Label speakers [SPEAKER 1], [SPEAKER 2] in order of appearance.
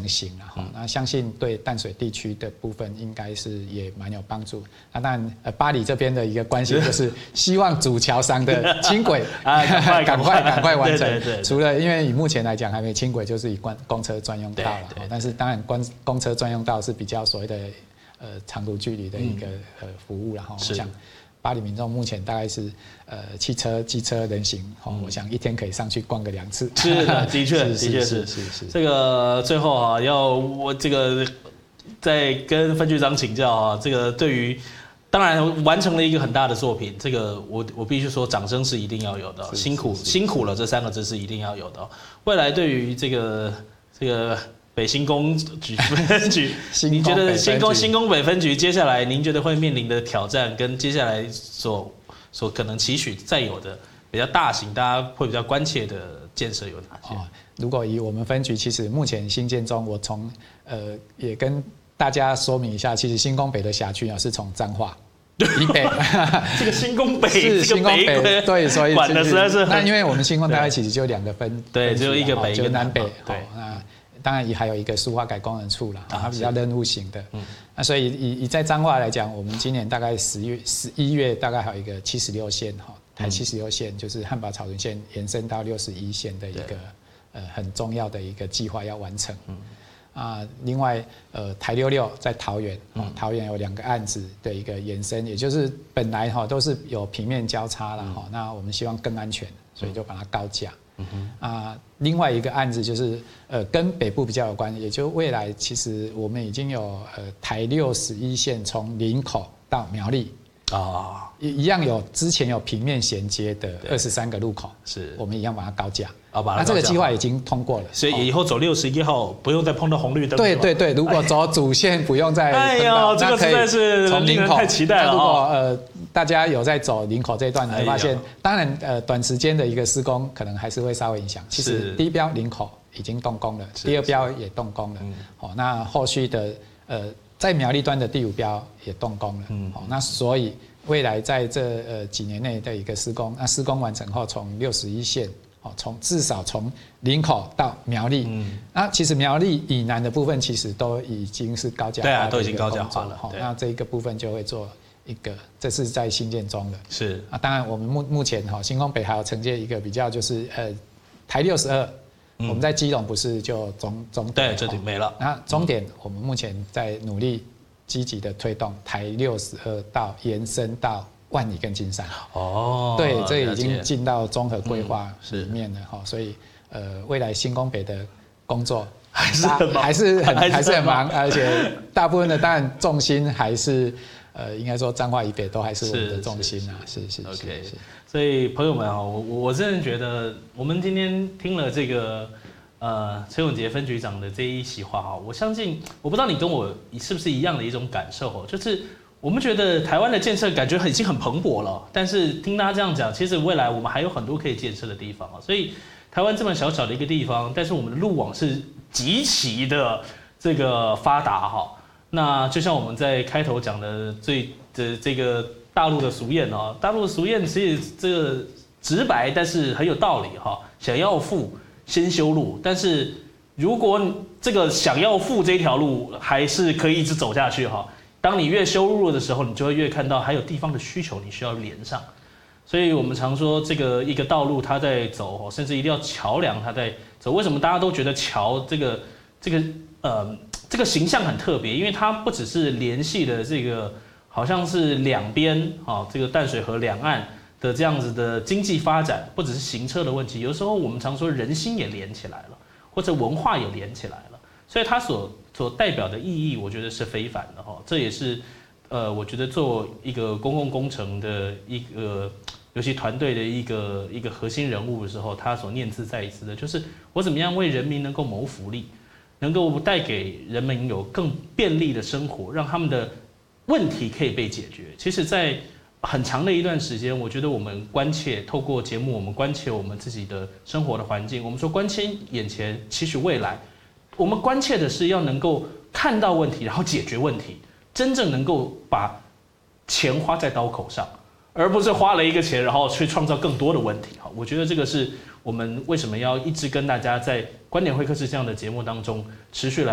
[SPEAKER 1] 成型了哈。那相信对淡水地区的部分应该是也蛮有帮助。那当然，巴黎这边的一个关心就是希望主桥上的轻轨赶快完成。对，除了因为以目前来讲还没轻轨，就是以公车专用道了。但是当然公车专用道是比较所谓的长途距离的一个服务了哈。我想巴黎民众目前大概是汽车、机车、人行，我想一天可以上去逛个2次。
[SPEAKER 2] 是的，的确是。这个最后啊，我这个再跟分局长请教啊，这个对于当然完成了一个很大的作品，这个我必须说掌声是一定要有的，辛苦了这3个字是一定要有的。未来对于这个北新工局分局，你觉得新工北分局接下来您觉得会面临的挑战，跟接下来所可能期许再有的比较大型，大家会比较关切的建设有哪些？
[SPEAKER 1] 如果以我们分局，其实目前新建中，我从也跟大家说明一下，其实新工北的辖区是从彰化以北，
[SPEAKER 2] 这个新工北
[SPEAKER 1] 是新工北，对，所以
[SPEAKER 2] 管的实在是
[SPEAKER 1] 那因为我们新工大概其实就2个分，
[SPEAKER 2] 对，只有一个北一个南
[SPEAKER 1] 北，
[SPEAKER 2] 对，
[SPEAKER 1] 那当然也还有一个苏花改工人处啦，它比较任务型的，那所以以在彰化来讲，我们今年大概11月大概还有一一个76线哈，台76线就是汉宝草屯线延伸到61线的一个很重要的一个计划要完成。另外台66在桃园，桃园有2个案子的一个延伸，也就是本来都是有平面交叉啦，那我们希望更安全，所以就把它高架。另外一个案子就是跟北部比较有关，也就未来其实我们已经有台61线从林口到苗栗一样有之前有平面衔接的23个路口，是我们一样把它高架。那这个计划已经通过了，
[SPEAKER 2] 所以以后走61号不用再碰到红绿灯。
[SPEAKER 1] 对，如果走主线不用再碰到，
[SPEAKER 2] 这个实在是
[SPEAKER 1] 从林口
[SPEAKER 2] 太期待了。
[SPEAKER 1] 如果大家有在走林口这一段，你会发现，当然短时间的一个施工可能还是会稍微影响。其实第一标林口已经动工了，第2标也动工了。那后续的在苗栗端的第5标也动工了。那所以未来在这几年内的一个施工，那施工完成后，从61线。至少从林口到苗栗，那其实苗栗以南的部分其实都已经是高架化，
[SPEAKER 2] 对啊，都已经高架化了。
[SPEAKER 1] 那这一个部分就会做一个，这是在新建中的。
[SPEAKER 2] 是
[SPEAKER 1] 当然我们目前新工北还有承接一个比较就是台62，我们在基隆不是就终点，
[SPEAKER 2] 对，这里没了。
[SPEAKER 1] 那终点我们目前在努力积极的推动台62到延伸到万里跟金山对，这已经进到综合规划里面了所以未来新工北的工作还是很忙，而且大部分的当然重心还是应该说彰化以北都还是我们的重心啊，是。
[SPEAKER 2] OK， 所以朋友们我真的觉得我们今天听了这个陈永杰分局长的这一席话我相信我不知道你跟我是不是一样的一种感受就是。我们觉得台湾的建设感觉已经很蓬勃了，但是听大家这样讲，其实未来我们还有很多可以建设的地方所以台湾这么小小的一个地方，但是我们的路网是极其的这个发达那就像我们在开头讲的这个大陆的俗谚大陆的俗谚其实这个直白，但是很有道理想要富先修路，但是如果这个想要富这条路还是可以一直走下去当你越修路的时候，你就会越看到还有地方的需求，你需要连上。所以我们常说，这个一个道路它在走，甚至一定要桥梁它在走。为什么大家都觉得桥这个形象很特别？因为它不只是联系的这个，好像是两边这个淡水河两岸的这样子的经济发展，不只是行车的问题，有时候我们常说人心也连起来了，或者文化也连起来了。所以它所代表的意义，我觉得是非凡的这也是我觉得做一个公共工程的一个，尤其团队的一个核心人物的时候，他所念兹在兹的，就是我怎么样为人民能够谋福利，能够带给人们有更便利的生活，让他们的问题可以被解决。其实，在很长的一段时间，我觉得我们关切，透过节目，我们关切我们自己的生活的环境，我们说关切眼前，期许未来。我们关切的是要能够看到问题，然后解决问题，真正能够把钱花在刀口上，而不是花了一个钱，然后去创造更多的问题。我觉得这个是我们为什么要一直跟大家在观点会客室这样的节目当中持续来